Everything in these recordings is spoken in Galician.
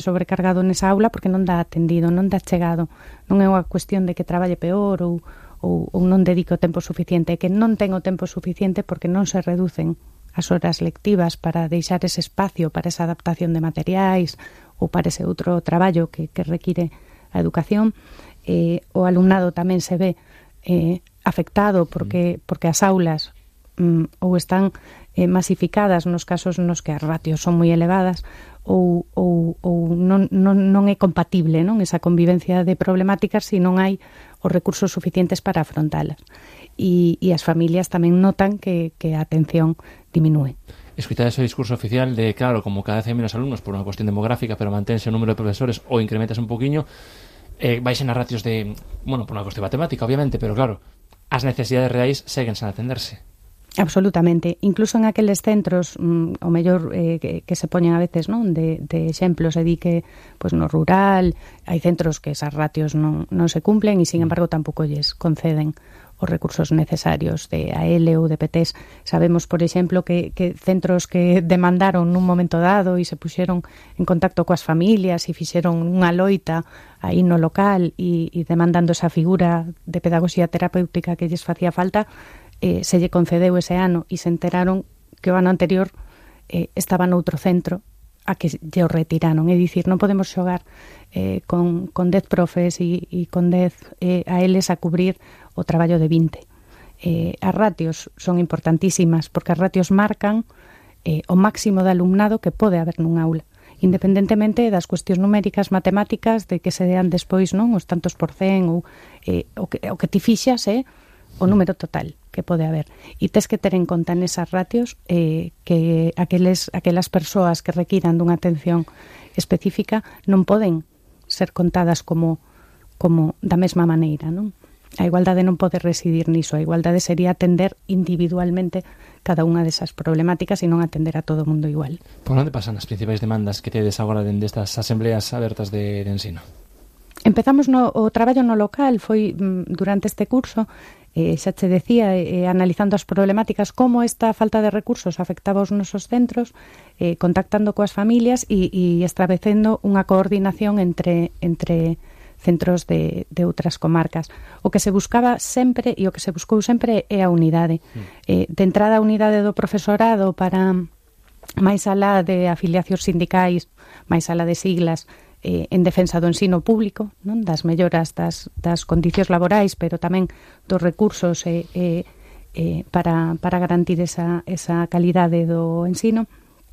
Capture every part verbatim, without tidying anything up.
sobrecargado nesa aula porque non dá atendido, non dá chegado. Non é unha cuestión de que traballe peor ou, ou, ou non dedique o tempo suficiente, é que non ten o tempo suficiente porque non se reducen as horas lectivas para deixar ese espacio para esa adaptación de materiais ou para ese outro traballo que, que require a educación. Eh, o alumnado tamén se ve eh, afectado porque, porque as aulas mm, ou están eh, masificadas nos casos nos que as ratios son moi elevadas ou, ou, ou non, non, non é compatible, non, esa convivencia de problemáticas se non hai os recursos suficientes para afrontalas. E, e as familias tamén notan que, que a atención diminúe. Escuitade ese discurso oficial de, claro, como cada vez hai menos alumnos por unha cuestión demográfica, pero mantense o número de profesores ou incrementas un poquinho, eh, vais en as ratios de, bueno, por unha cuestión matemática, obviamente, pero claro, as necesidades reais seguen sen atenderse. Absolutamente, incluso en aqueles centros mm, o mellor eh, que, que se poñen a veces, non, de, de exemplos, e di que pues, no rural hai centros que esas ratios non, non se cumplen e sin embargo tampouco lles conceden os recursos necesarios de A L ou de P T E S. Sabemos, por exemplo, que, que centros que demandaron nun momento dado e se puxeron en contacto coas familias e fixeron unha loita aí no local e, e demandando esa figura de pedagogía terapéutica que lles facía falta, eh, se lle concedeu ese ano e se enteraron que o ano anterior eh, estaba noutro centro a que lle o retiraron. É dicir, non podemos xogar eh, con, con dez profes e, e con dez eh, A Ls a cubrir o traballo de vinte. Eh, as ratios son importantísimas porque as ratios marcan eh, o máximo de alumnado que pode haber nun aula, independentemente das cuestións numéricas, matemáticas, de que se dean despois, non, os tantos por cen ou eh, o, que, o que ti fixas é eh, o número total que pode haber. E tes que ter en conta nesas ratios eh, que aqueles, aquelas persoas que requiran dunha atención específica non poden ser contadas como, como da mesma maneira, non? A igualdade non pode residir niso, a igualdade sería atender individualmente cada unha desas problemáticas e non atender a todo o mundo igual. Por onde pasan as principais demandas que tedes agora dende estas asembleas abertas de, de ensino? Empezamos no, o traballo no local, foi durante este curso, eh, xa che decía, eh, analizando as problemáticas, como esta falta de recursos afectaba os nosos centros, eh, contactando coas familias e, e establecendo unha coordinación entre, entre centros de, de outras comarcas. O que se buscaba sempre e o que se buscou sempre é a unidade. Mm. Eh, de entrada a unidade do profesorado para máis alá de afiliacións sindicais, máis alá de siglas, eh, en defensa do ensino público, non, das melloras das, das condicións laborais, pero tamén dos recursos eh, eh, eh, para, para garantir esa, esa calidade do ensino.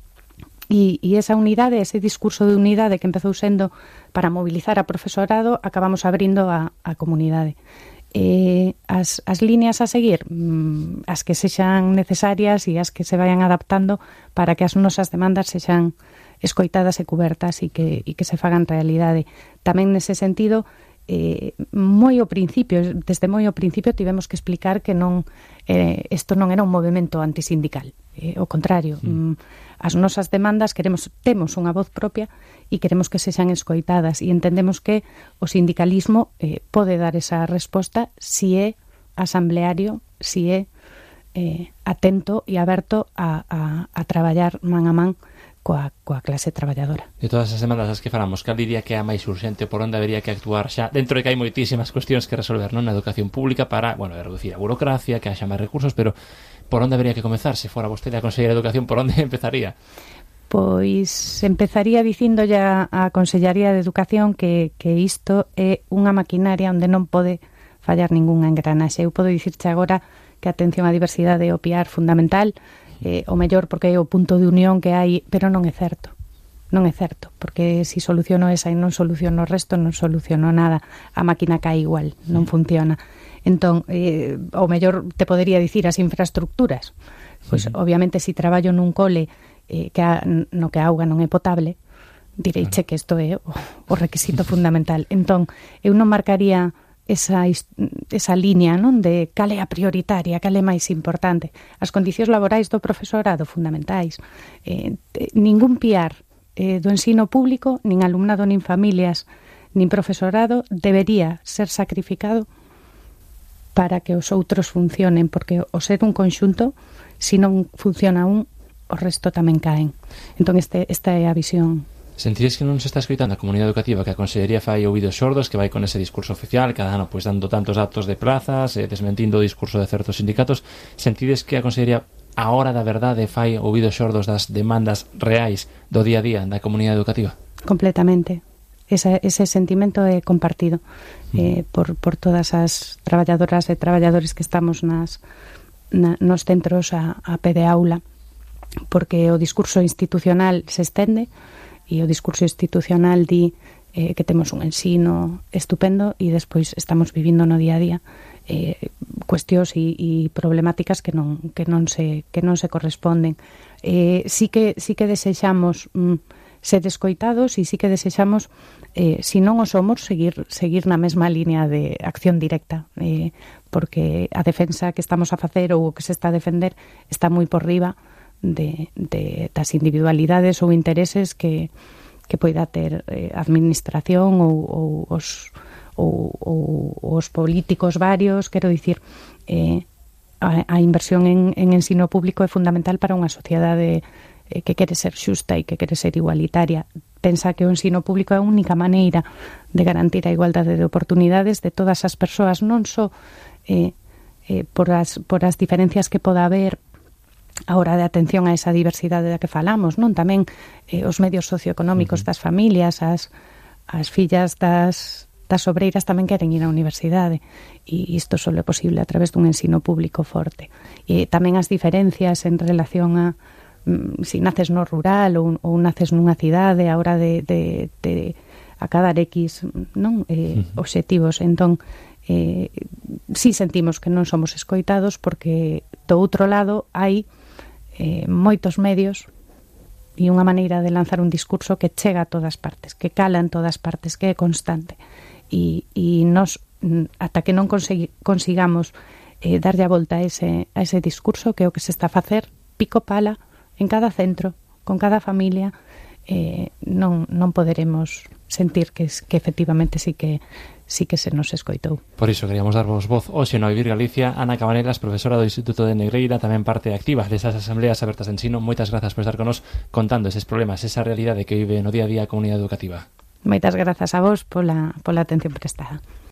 E, e esa unidade, ese discurso de unidade que empezou sendo para mobilizar a profesorado, acabamos abrindo a, a comunidade. Eh, as, as líneas a seguir, mmm, as que sexan necesarias e as que se vayan adaptando para que as nosas demandas sexan escoitadas e cubertas e que, e que se fagan realidade. Tamén nese sentido, eh, moi ao principio, desde moi ao principio tivemos que explicar que non eh, isto non era un movimento antisindical, eh, ao contrario, mm. as nosas demandas queremos, temos unha voz propia e queremos que sexan escoitadas e entendemos que o sindicalismo eh, pode dar esa resposta si é asambleario, si é eh, atento e aberto a, a, a traballar man a man coa, coa clase traballadora. De todas as demandas as que falamos, cal diría que é a máis urxente, por onde habería que actuar xa, dentro de que hai moitísimas cuestións que resolver, non, na educación pública para, bueno, reducir a burocracia, que haxa máis recursos, pero por onde habería que comezar? Se fora vostede a Conselleira de Educación, por onde empezaría? Pois empezaría dicindo ya a Consellería de Educación que, que isto é unha maquinaria onde non pode fallar ningunha engranaxe. Eu podo dicirche agora que a atención á diversidade é o piar fundamental, eh, o mellor porque é o punto de unión que hai, pero non é certo. Non é certo, porque se si soluciono esa e non soluciono o resto, non soluciono nada. A máquina cae igual, non funciona. Entón, eh, o mellor te podería dicir as infraestructuras. Pois, uh-huh. obviamente, se si traballo nun cole eh, que a, no que a auga non é potable, direiche que isto é o, o requisito fundamental. Entón, eu non marcaría esa, esa línea, non, de cal é a prioritaria, cal é máis importante. As condicións laborais do profesorado fundamentais. Eh, ningún piar eh, do ensino público, nin alumnado, nin familias, nin profesorado debería ser sacrificado para que os outros funcionen, porque o ser un conxunto, se non funciona un, o resto tamén caen. Entón, este, esta é a visión Sentides que non se está escoitando a comunidade educativa, que a Consellería fai ouvidos xordos, que vai con ese discurso oficial, cada ano pois dando tantos datos de plazas, eh, desmentindo o discurso de certos sindicatos? Sentides que a Consellería a hora da verdade fai ouvidos xordos das demandas reais do día a día da comunidade educativa? Completamente. Ese, ese sentimento é compartido eh, por, por todas as traballadoras e traballadores que estamos nas, na, nos centros a, a pé de aula, porque o discurso institucional se estende e o discurso institucional di eh, que temos un ensino estupendo e despois estamos vivindo no día a día eh, cuestións e, e problemáticas que non, que non se que non se corresponden. Eh, sí que sí que desexamos mm, ser escoitados e sí que desexamos, eh, si non o somos, seguir seguir na mesma línea de acción directa, eh, porque a defensa que estamos a facer ou o que se está a defender está moi por riba de, de das individualidades ou intereses que, que poida ter eh, a administración ou, ou, os, ou, ou os políticos varios. Quero dicir, eh, a, a inversión en, en ensino público é fundamental para unha sociedade eh, que quere ser xusta e que quere ser igualitaria. Pensa que o ensino público é a única maneira de garantir a igualdade de oportunidades de todas as persoas, non só eh, eh, por, as, por as diferencias que poda haber a hora de atención a esa diversidade da que falamos, non? Tamén eh, os medios socioeconómicos das familias, as, as fillas das, das obreiras tamén queren ir á universidade e isto só é posible a través dun ensino público forte. E tamén as diferencias en relación a mm, si naces no rural ou, ou naces nunha cidade a hora de, de, de acadar X non eh, uh-huh. obxectivos. Entón, eh, si sentimos que non somos escoitados porque do outro lado hai Eh, moitos medios e unha maneira de lanzar un discurso que chega a todas partes, que cala en todas partes, que é constante e, e nos, ata que non consegui, consigamos eh, darlle a volta a ese, a ese discurso, que é o que se está a facer pico pala en cada centro, con cada familia, eh, non, non poderemos sentir que, que efectivamente sí que sí que se nos escoitou. Por iso queríamos darvos voz hoxe no Vivir Galicia. Ana Cabanelas, profesora do Instituto de Negreira, tamén parte activa desas asambleas abertas de ensino. Moitas grazas por estar con nos contando eses problemas, esa realidade que vive no día a día a comunidade educativa. Moitas grazas a vos pola, pola atención prestada.